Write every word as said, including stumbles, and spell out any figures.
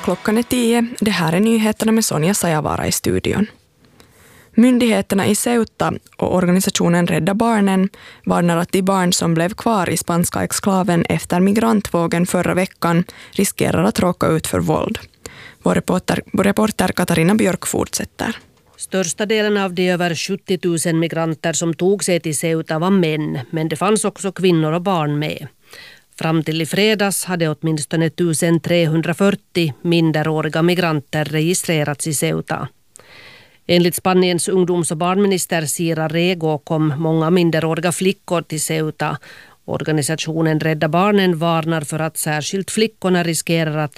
Klockan är tio. Det här är nyheterna med Sonja Sajavara i studion. Myndigheterna i Ceuta och organisationen Rädda Barnen varnar att de barn som blev kvar i spanska exklaven efter migrantvågen förra veckan riskerar att råka ut för våld. Vår reporter, vår reporter Katarina Björk fortsätter. Största delen av de över sjuttio tusen migranter som tog sig till Ceuta var män, men det fanns också kvinnor och barn med. Fram till i fredags hade åtminstone ett trehundrafyrtio minderåriga migranter registrerats i Ceuta. Enligt Spaniens ungdoms- och barnminister Sira Rego kom många minderåriga flickor till Ceuta. Organisationen Rädda Barnen varnar för att särskilt flickorna riskerar att